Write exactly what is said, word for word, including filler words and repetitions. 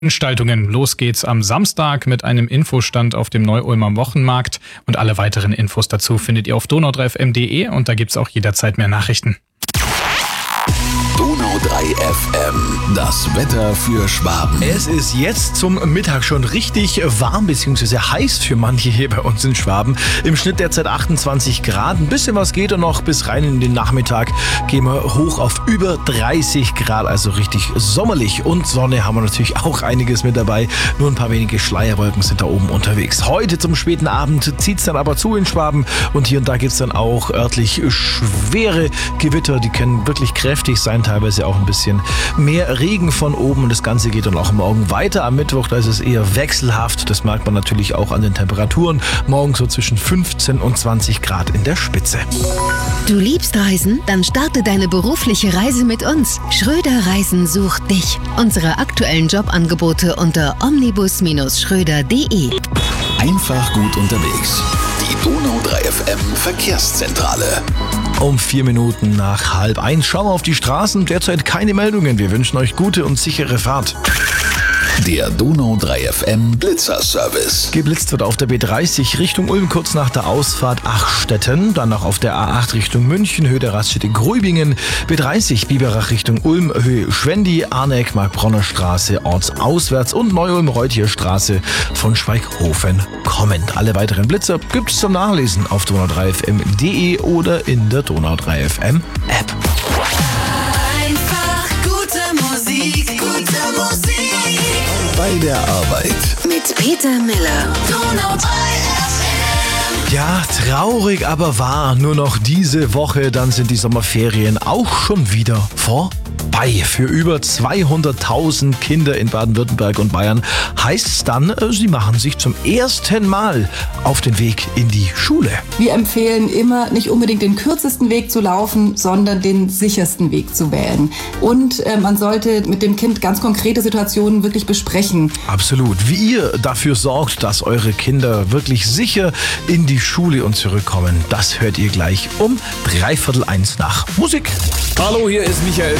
Veranstaltungen. Los geht's am Samstag mit einem Infostand auf dem Neu-Ulmer Wochenmarkt und alle weiteren Infos dazu findet ihr auf donau drei f m punkt de und da gibt's auch jederzeit mehr Nachrichten. Donau drei F M, das Wetter für Schwaben. Es ist jetzt zum Mittag schon richtig warm bzw. heiß für manche hier bei uns in Schwaben. Im Schnitt derzeit achtundzwanzig Grad. Ein bisschen was geht und noch bis rein in den Nachmittag gehen wir hoch auf über dreißig Grad. Also richtig sommerlich und Sonne haben wir natürlich auch einiges mit dabei. Nur ein paar wenige Schleierwolken sind da oben unterwegs. Heute zum späten Abend zieht es dann aber zu in Schwaben und hier und da gibt es dann auch örtlich schwere Gewitter. Die können wirklich kräftig sein, teilweise auch ein bisschen mehr Regen von oben und das Ganze geht dann auch morgen weiter. Am Mittwoch, da ist es eher wechselhaft. Das merkt man natürlich auch an den Temperaturen. Morgen so zwischen fünfzehn und zwanzig Grad in der Spitze. Du liebst Reisen? Dann starte deine berufliche Reise mit uns. Schröder Reisen sucht dich. Unsere aktuellen Jobangebote unter omnibus schröder punkt de. Einfach gut unterwegs. Die Donau drei F M Verkehrszentrale. Um vier Minuten nach halb eins schauen wir auf die Straßen. Derzeit keine Meldungen. Wir wünschen euch gute und sichere Fahrt. Der Donau drei F M Blitzerservice. Geblitzt wird auf der B dreißig Richtung Ulm kurz nach der Ausfahrt Achstetten. Dann noch auf der A acht Richtung München, Höhe der Raststätte Gröbingen. B dreißig Biberach Richtung Ulm, Höhe Schwendi, Arneck, Markbronner Straße ortsauswärts und Neu-Ulm-Reuthier Straße von Schweighofen kommend. Alle weiteren Blitzer gibt es zum Nachlesen auf donau drei f m punkt de oder in der Donau drei F M App. Einfach gute Musik, gute Musik. Bei der Arbeit. Mit Peter Miller. Donau drei F M. Ja, traurig, aber wahr. Nur noch diese Woche, dann sind die Sommerferien auch schon wieder vorbei. Für über zweihunderttausend Kinder in Baden-Württemberg und Bayern heißt es dann, sie machen sich zum ersten Mal auf den Weg in die Schule. Wir empfehlen immer, nicht unbedingt den kürzesten Weg zu laufen, sondern den sichersten Weg zu wählen. Und äh, man sollte mit dem Kind ganz konkrete Situationen wirklich besprechen. Absolut. Wie ihr dafür sorgt, dass eure Kinder wirklich sicher in die Schule und zurückkommen, das hört ihr gleich um dreiviertel eins nach Musik. Hallo, hier ist Michael